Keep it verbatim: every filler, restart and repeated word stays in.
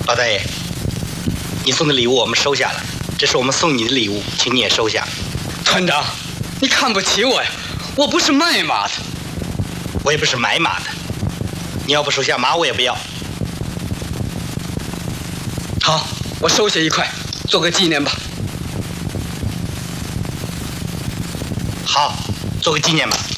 老大爷，你送的礼物我们收下了，这是我们送你的礼物，请你也收下。 团长，你看不起我呀？我不是卖马的， 我也不是买马的。你要不收下马，我也不要。 好，我收下一块，做个纪念吧。 好，做个纪念吧。